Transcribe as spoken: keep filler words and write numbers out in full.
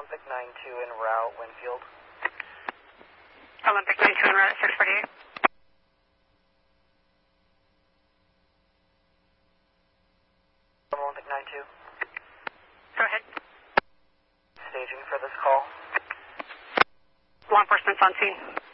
Olympic nine two en route, Winfield. Olympic nine two en route at six forty-eight. Olympic nine two. Go ahead. Staging for this call. Law enforcement's on scene.